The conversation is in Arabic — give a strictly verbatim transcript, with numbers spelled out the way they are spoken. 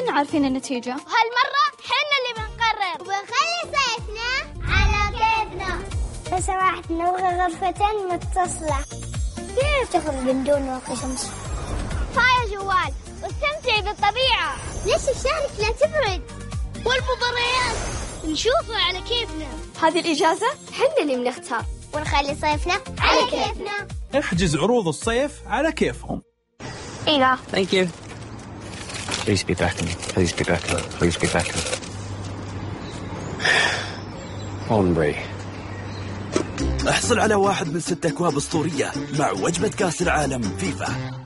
كلنا عارفين النتيجة. وهالمرة حنا اللي بنقرر وبنخلي صيفنا على كيفنا. لو سمحت نبغى غرفتين متصلة. كيف تخرج من دون واقي شمس؟ طاير جوال واستمتعي بالطبيعة. ليش الشارع لا تبرد؟ والمباريات نشوفها على كيفنا. هذه الإجازة حنا اللي بنختار ونخلي صيفنا على كيفنا. احجز عروض الصيف على كيفهم. إيه. Thank you. Please be back to me. Please be back to me. Please be back to me. Hombre. احصل على واحد من ست أكواب أسطورية مع وجبة كأس العالم فيفا.